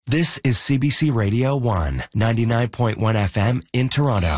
This is CBC Radio 1, 99.1 FM in Toronto.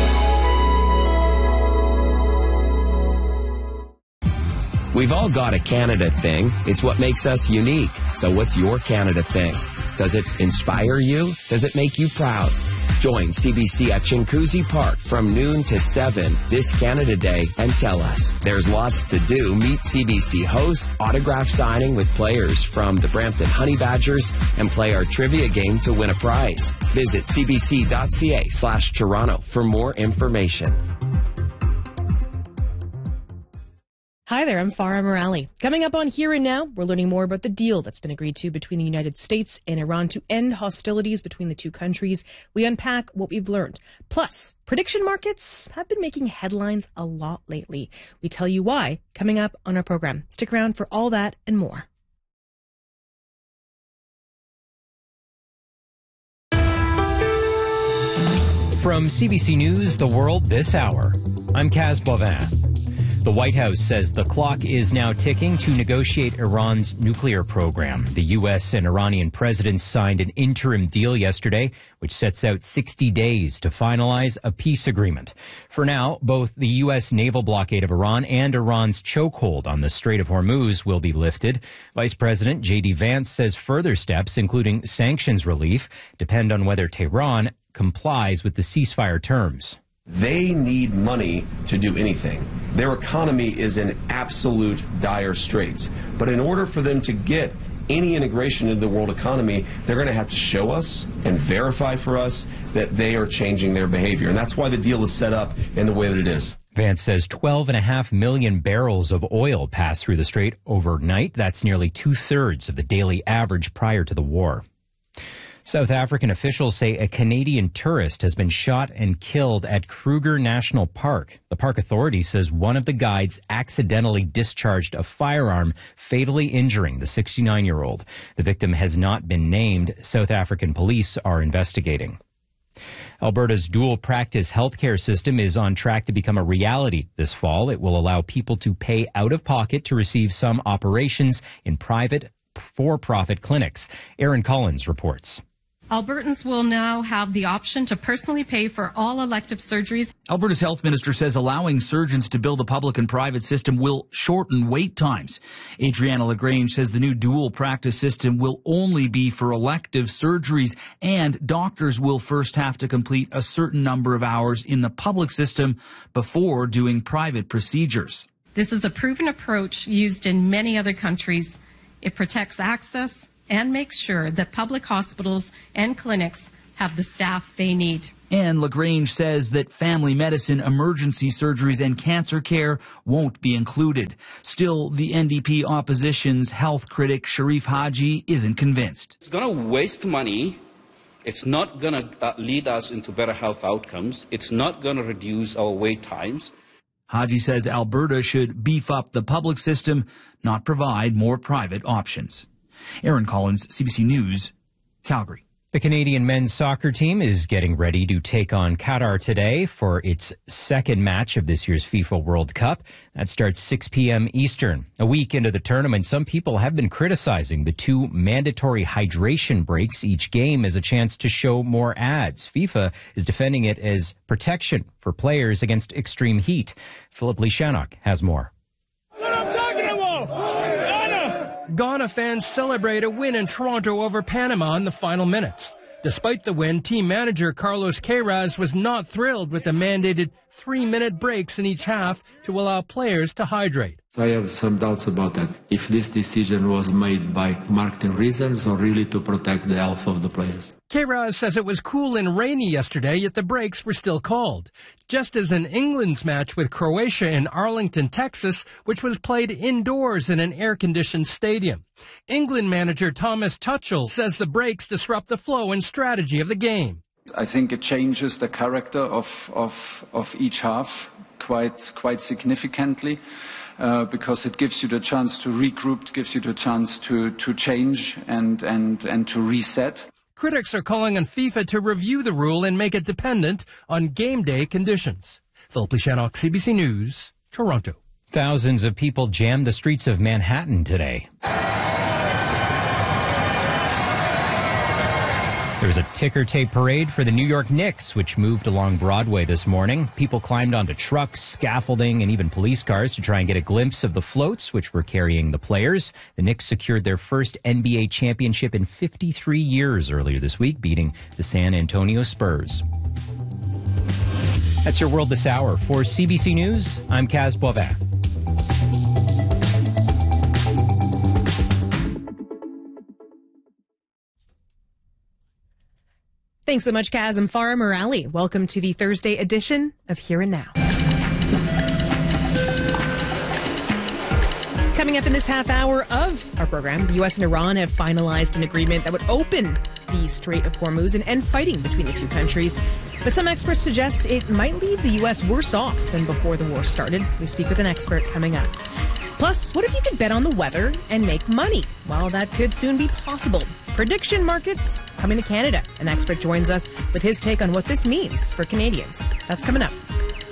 We've all got a Canada thing. It's what makes us unique. So what's your Canada thing? Does it inspire you? Does it make you proud? Join CBC at Chinguacousy Park from noon to 7 this Canada Day and tell us. There's lots to do. Meet CBC host, autograph signing with players from the Brampton Honey Badgers, and play our trivia game to win a prize. Visit cbc.ca/Toronto for more information. Hi there, I'm Farah Morali. Coming up on Here and Now, we're learning more about the deal that's been agreed to between the United States and Iran to end hostilities between the two countries. We unpack what we've learned. Plus, prediction markets have been making headlines a lot lately. We tell you why coming up on our program. Stick around for all that and more. From CBC News, The World This Hour, I'm Kaz Bovin. The White House says the clock is now ticking to negotiate Iran's nuclear program. The U.S. and Iranian presidents signed an interim deal yesterday, which sets out 60 days to finalize a peace agreement. For now, both the U.S. naval blockade of Iran and Iran's chokehold on the Strait of Hormuz will be lifted. Vice President J.D. Vance says further steps, including sanctions relief, depend on whether Tehran complies with the ceasefire terms. They need money to do anything. Their economy is in absolute dire straits. But in order for them to get any integration into the world economy, they're going to have to show us and verify for us that they are changing their behavior. And that's why the deal is set up in the way that it is. Vance says 12.5 million barrels of oil passed through the strait overnight. That's nearly two-thirds of the daily average prior to the war. South African officials say a Canadian tourist has been shot and killed at Kruger National Park. The park authority says one of the guides accidentally discharged a firearm, fatally injuring the 69-year-old. The victim has not been named. South African police are investigating. Alberta's dual-practice healthcare system is on track to become a reality this fall. It will allow people to pay out of pocket to receive some operations in private, for-profit clinics. Aaron Collins reports. Albertans will now have the option to personally pay for all elective surgeries. Alberta's health minister says allowing surgeons to bill the public and private system will shorten wait times. Adriana LaGrange says the new dual practice system will only be for elective surgeries, and doctors will first have to complete a certain number of hours in the public system before doing private procedures. This is a proven approach used in many other countries. It protects access and makes sure that public hospitals and clinics have the staff they need. And LaGrange says that family medicine, emergency surgeries and cancer care won't be included. Still, the NDP opposition's health critic Sharif Haji isn't convinced. It's going to waste money. It's not going to lead us into better health outcomes. It's not going to reduce our wait times. Haji says Alberta should beef up the public system, not provide more private options. Aaron Collins, CBC News, Calgary. The Canadian men's soccer team is getting ready to take on Qatar today for its second match of this year's FIFA World Cup. That starts 6 p.m. Eastern. A week into the tournament, some people have been criticizing the two mandatory hydration breaks each game as a chance to show more ads. FIFA is defending it as protection for players against extreme heat. Philip Lishanok has more. Ghana fans celebrate a win in Toronto over Panama in the final minutes. Despite the win, team manager Carlos Queiroz was not thrilled with the mandated 3-minute breaks in each half to allow players to hydrate. I have some doubts about that, if this decision was made by marketing reasons or really to protect the health of the players. Queiroz says it was cool and rainy yesterday, yet the breaks were still called. Just as in England's match with Croatia in Arlington, Texas, which was played indoors in an air-conditioned stadium. England manager Thomas Tuchel says the breaks disrupt the flow and strategy of the game. I think it changes the character of each half quite significantly. Because it gives you the chance to regroup, gives you the chance to change and to reset. Critics are calling on FIFA to review the rule and make it dependent on game day conditions. Philip Lishanok, CBC News, Toronto. Thousands of people jammed the streets of Manhattan today. There was a ticker tape parade for the New York Knicks, which moved along Broadway this morning. People climbed onto trucks, scaffolding, and even police cars to try and get a glimpse of the floats, which were carrying the players. The Knicks secured their first NBA championship in 53 years earlier this week, beating the San Antonio Spurs. That's your world this hour. For CBC News, I'm Kaz Boivin. Thanks so much, Kaz. I'm Farah Morali. Welcome to the Thursday edition of Here and Now. Coming up in this half hour of our program, the U.S. and Iran have finalized an agreement that would open the Strait of Hormuz and end fighting between the two countries. But some experts suggest it might leave the U.S. worse off than before the war started. We speak with an expert coming up. Plus, what if you could bet on the weather and make money? Well, that could soon be possible. Prediction markets coming to Canada. An expert joins us with his take on what this means for Canadians. That's coming up.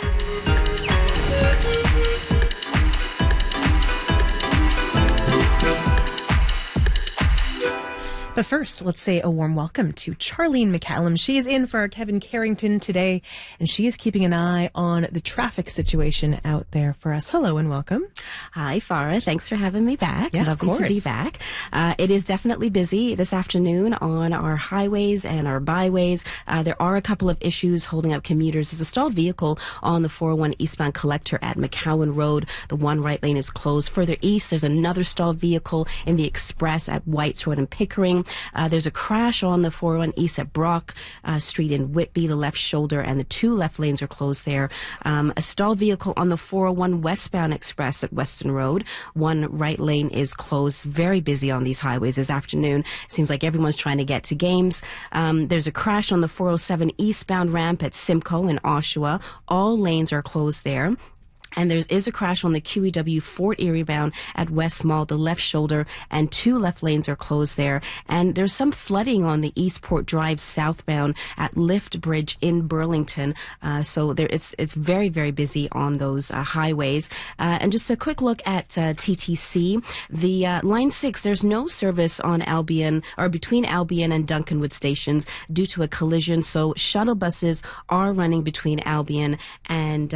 But first, let's say a warm welcome to Charlene McCallum. She is in for Kevin Carrington today, and she is keeping an eye on the traffic situation out there for us. Hello and welcome. Hi, Farah. Thanks for having me back. Yeah, Lovely to be back. It is definitely busy this afternoon on our highways and our byways. There are a couple of issues holding up commuters. There's a stalled vehicle on the 401 eastbound collector at McCowan Road. The one right lane is closed. Further east, there's another stalled vehicle in the express at Whites Road and Pickering. There's a crash on the 401 East at Brock Street in Whitby. The left shoulder and the two left lanes are closed there. A stalled vehicle on the 401 westbound express at Weston Road. One right lane is closed. Very busy on these highways this afternoon. Seems like everyone's trying to get to games. There's a crash on the 407 eastbound ramp at Simcoe in Oshawa. All lanes are closed there. And there is a crash on the QEW Fort Erie bound at West Mall. The left shoulder and two left lanes are closed there. And there's some flooding on the Eastport Drive southbound at Lift Bridge in Burlington. So there it's very, very busy on those highways. And just a quick look at TTC. The Line 6, there's no service on Albion or between Albion and Duncanwood stations due to a collision. So shuttle buses are running between Albion and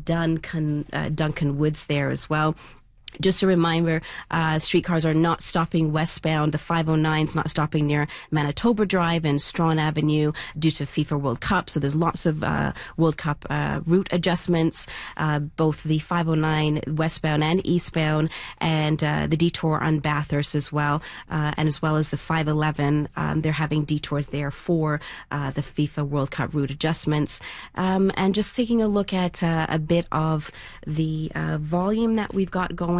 Duncan Woods there as well. Just a reminder, streetcars are not stopping westbound. The 509 is not stopping near Manitoba Drive and Strawn Avenue due to FIFA World Cup. So there's lots of World Cup route adjustments, both the 509 westbound and eastbound, and the detour on Bathurst as well, and as well as the 511. They're having detours there for the FIFA World Cup route adjustments. And just taking a look at a bit of the volume that we've got going